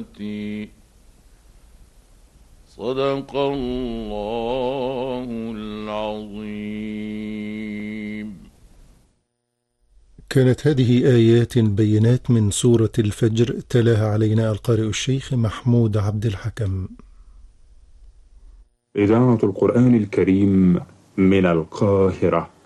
صدق الله العظيم. كانت هذه آيات بينات من سورة الفجر، تلاها علينا القارئ الشيخ محمود عبد الحكم. إذاعة القرآن الكريم من القاهرة.